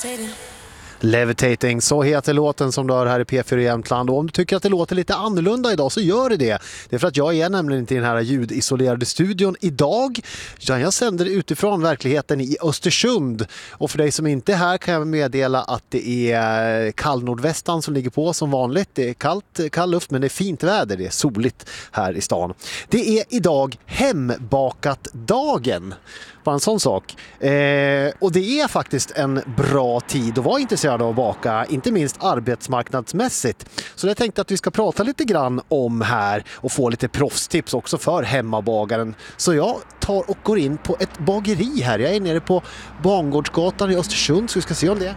Levitating, så heter låten som du hör här i P4 Jämtland. Och om du tycker att det låter lite annorlunda idag så gör det. Det är för att jag är nämligen inte i den här ljudisolerade studion idag. Jag sänder utifrån verkligheten i Östersund. Och för dig som inte är här kan jag meddela att det är kall nordvästan som ligger på som vanligt. Det är kall luft men det är fint väder. Det är soligt här i stan. Det är idag hembakat dagen. Bara en sån sak. Och det är faktiskt en bra tid att vara intresserad av att baka, inte minst arbetsmarknadsmässigt. Så jag tänkte att vi ska prata lite grann om här och få lite proffstips också för hemmabagaren. Så jag tar och går in på ett bageri här. Jag är nere på Bangårdsgatan i Östersund så vi ska se om det är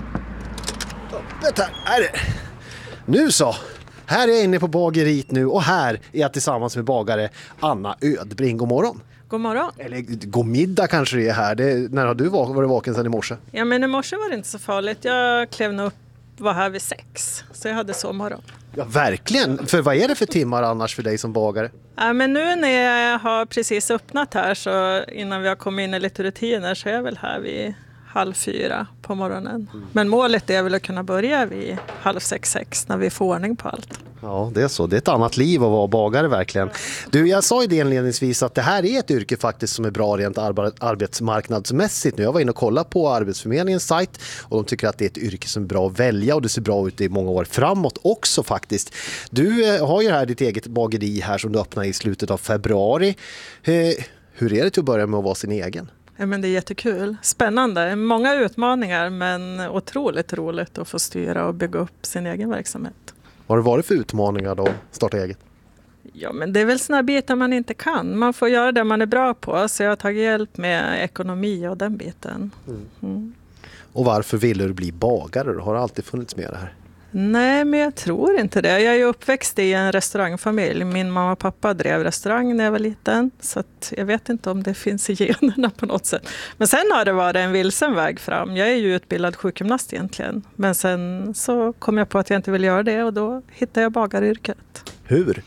öppet här. Är det? Nu så! Här är jag inne på bageriet nu och här är jag tillsammans med bagare Anna Ödbring. God morgon! God morgon. Eller god middag kanske det är här. När har du varit vaken sedan i morse? Ja, men i morse var det inte så farligt. Jag klev nog upp, var här vid 6. Så jag hade sovmorgon. Ja, verkligen. För vad är det för timmar annars för dig som bagare? Ja, men nu när jag har precis öppnat här så innan vi har kommit in i lite rutiner så är jag väl här vid 3:30 på morgonen. Men målet är väl att kunna börja vid 5:30 när vi får ordning på allt. Ja, det är så. Det är ett annat liv att vara bagare verkligen. Du, jag sa ju det inledningsvis att det här är ett yrke faktiskt som är bra rent arbetsmarknadsmässigt nu. Jag var inne och kollade på Arbetsförmedlingens sajt och de tycker att det är ett yrke som är bra att välja och det ser bra ut i många år framåt också faktiskt. Du har ju här ditt eget bageri här som du öppnar i slutet av februari. Hur är det till att börja med att vara sin egen? Ja, men det är jättekul. Spännande. Många utmaningar men otroligt roligt att få styra och bygga upp sin egen verksamhet. Vad har det varit för utmaningar då att starta eget? Ja, men det är väl såna bitar man inte kan. Man får göra det man är bra på. Så jag har tagit hjälp med ekonomi och den biten. Mm. Och varför ville du bli bagare? Har det alltid funnits med det här? Nej, men jag tror inte det. Jag är ju uppväxt i en restaurangfamilj. Min mamma och pappa drev restaurang när jag var liten. Så att jag vet inte om det finns i generna på något sätt. Men sen har det varit en vilsen väg fram. Jag är ju utbildad sjukgymnast egentligen. Men sen så kom jag på att jag inte vill göra det och då hittade jag bagaryrket. Hur?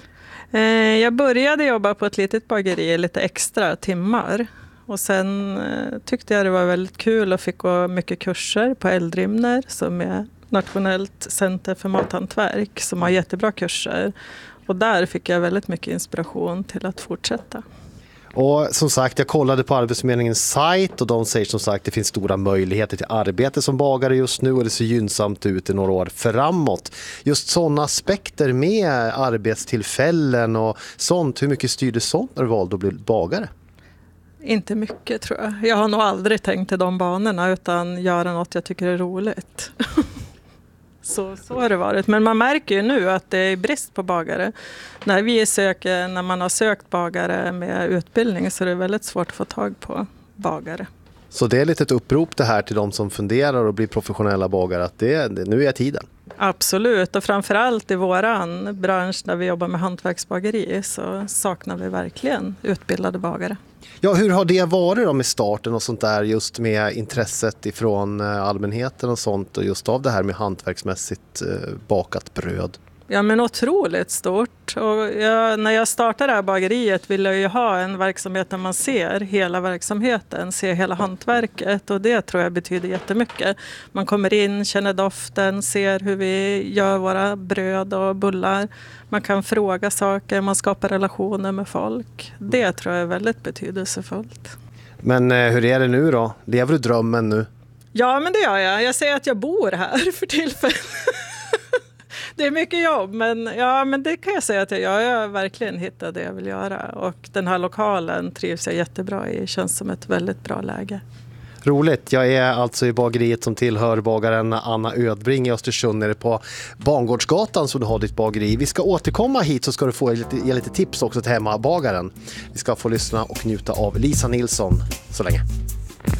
Jag började jobba på ett litet bageri lite extra timmar. Och sen tyckte jag det var väldigt kul och fick gå mycket kurser på Eldrimner som är Nationellt center för mathantverk som har jättebra kurser. Och där fick jag väldigt mycket inspiration till att fortsätta. Och som sagt, jag kollade på Arbetsförmedlingens sajt och de säger som sagt att det finns stora möjligheter till arbete som bagare just nu och det ser gynnsamt ut i några år framåt. Just sådana aspekter med arbetstillfällen och sånt, hur mycket styrde sånt när du valde att bli bagare? Inte mycket tror jag. Jag har nog aldrig tänkt i de banorna utan göra något jag tycker är roligt. Så har det varit. Men man märker ju nu att det är brist på bagare. När man har sökt bagare med utbildning så är det väldigt svårt att få tag på bagare. Så det är lite ett upprop det här till de som funderar och blir professionella bagare att nu är tiden. Absolut, och framförallt i våran bransch där vi jobbar med hantverksbageri så saknar vi verkligen utbildade bagare. Ja, hur har det varit då med starten och sånt där just med intresset ifrån allmänheten och sånt och just av det här med hantverksmässigt bakat bröd? Ja, men otroligt stort. Och när jag startade det här bageriet ville jag ju ha en verksamhet där man ser hela verksamheten, ser hela hantverket och det tror jag betyder jättemycket. Man kommer in, känner doften, ser hur vi gör våra bröd och bullar. Man kan fråga saker, man skapar relationer med folk. Det tror jag är väldigt betydelsefullt. Men hur är det nu då? Lever du drömmen nu? Ja, men det gör jag. Jag säger att jag bor här för tillfället. Det är mycket jobb, men det kan jag säga att jag har verkligen hittat det jag vill göra. Och den här lokalen trivs jag jättebra i, känns som ett väldigt bra läge. Roligt, jag är alltså i bageriet som tillhör bagaren Anna Ödbring i Östersund nere på Bangårdsgatan så du har ditt bageri. Vi ska återkomma hit så ska du få ge lite tips också till hemmabagaren. Vi ska få lyssna och njuta av Lisa Nilsson så länge.